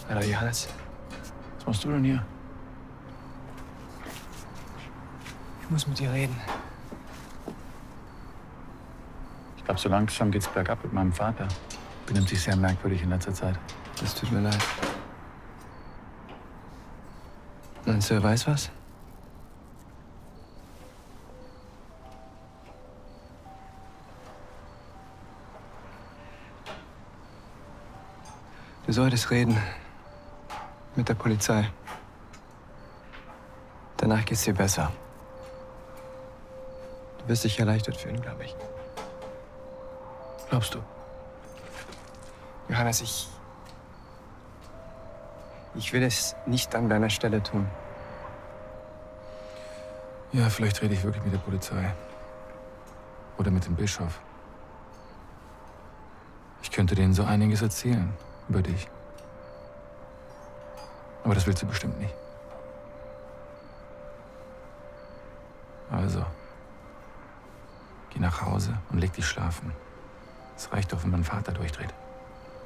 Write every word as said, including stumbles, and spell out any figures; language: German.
Hallo Johannes, was machst du denn hier? Ich muss mit dir reden. Ich glaube, so langsam geht's bergab mit meinem Vater. Benimmt sich sehr merkwürdig in letzter Zeit. Das tut mir leid. Meinst du, er weiß was? Du solltest reden. Mit der Polizei. Danach geht's dir besser. Du wirst dich erleichtert fühlen, glaube ich. Glaubst du? Johannes, ich... Ich will es nicht an deiner Stelle tun. Ja, vielleicht rede ich wirklich mit der Polizei. Oder mit dem Bischof. Ich könnte denen so einiges erzählen über dich. Aber das willst du bestimmt nicht. Also, geh nach Hause und leg dich schlafen. Es reicht doch, wenn mein Vater durchdreht.